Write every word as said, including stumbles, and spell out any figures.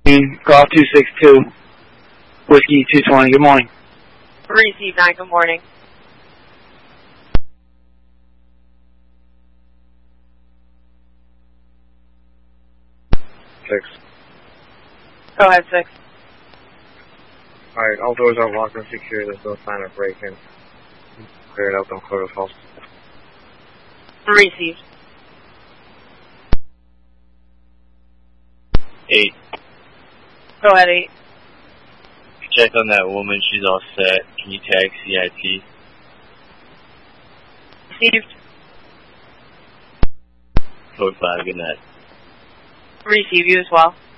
Golf two six two, Whiskey two twenty, good morning. Receive nine, good morning. Six. Go ahead, six. Alright, all doors are locked and secure. There's no sign of break-in. Clear it out, don't close the house. Received. Eight. Go ahead, eight. Check on that woman. She's all set. Can you tag C I T? Received. Code five, good night. Receive you as well.